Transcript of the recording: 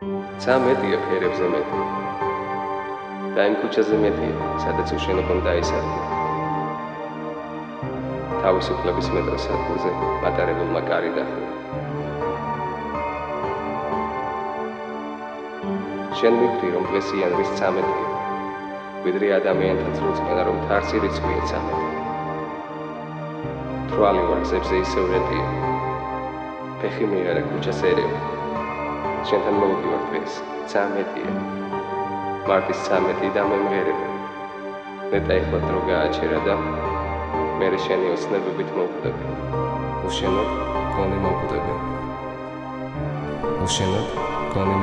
13 ფერებზე მეტი და იმ ქუჩაზე მეტია, სადაც უშენობამ დაისადგა. თავისუფლების მეტროს ადგილზე მატარებელმა კარი დახურა. შენ მივხვდი, რომ დღეს იანვრის 13-ია, ვიდრე ადამიანთა წრულწმენა, რომ თარცი რიცხვია 13. თვალი ვარ გზებზე ისევ რეტია, ფეხი მიიღე და ქუჩას ერევა. შენთან მოვდივარ დღეს, 13-ია, მარტის 13 და მე მღერება. ნეტა ეხლა დრო გააჩერა და მე შენი ოცნებებით მოვკვდები. უშენოდ გონი მოვკვდები. უშენოდ გონი